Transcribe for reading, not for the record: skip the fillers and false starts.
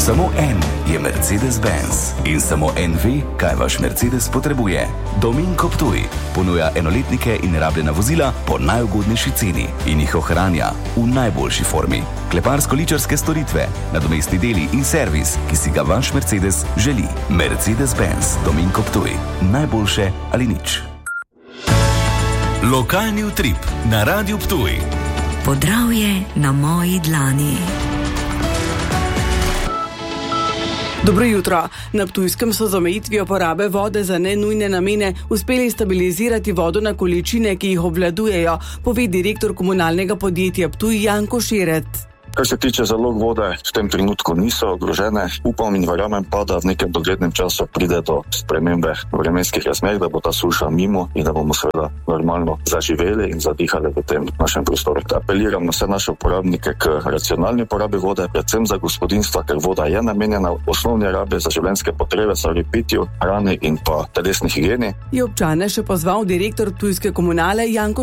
Samo en je Mercedes-Benz in samo en ve, kaj vaš Mercedes potrebuje. Dominko Ptuj ponuja enoletnike in rabljena vozila po najugodnejši ceni in jih ohranja v najboljši formi. Kleparsko-ličarske storitve, nadomestni deli in servis, ki si ga vaš Mercedes želi. Mercedes-Benz Dominko Ptuj. Najboljše ali nič. Lokalni utrip na Radiu Ptuj. Podravje na moji dlani. Dobro jutro. Na Ptujskem so z omejitvijo porabe vode za nenujne namene uspeli stabilizirati vodo na količine, ki jih obvladujejo, pove direktor komunalnega podjetja Ptuj Janko Šeret. Kar se tiče zalog vode, v tem trenutku niso ogrožene. Upam in verjamem pa, da v nekem doglednem času pride do spremembe vremenskih razmer, da bo ta suša mimo in da bomo seveda normalno zaživeli in zadihali v tem našem prostoru. Apeliram na vse naše uporabnike k racionalni porabi vode, predvsem za gospodinjstva, ker voda je namenjena osnovne rabe za življenjske potrebe, za pitju, hrani in pa telesni higieni. Je občane še pozval direktor ptujske komunale Janko